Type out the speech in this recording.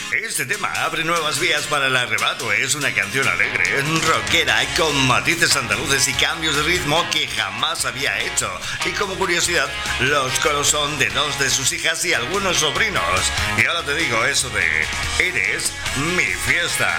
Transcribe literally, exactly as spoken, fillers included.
Este tema abre nuevas vías para el arrebato. Es una canción alegre, rockera y con matices andaluces y cambios de ritmo que jamás había hecho. Y como curiosidad, los coros son de dos de sus hijas y algunos sobrinos. Y ahora te digo eso de eres mi fiesta.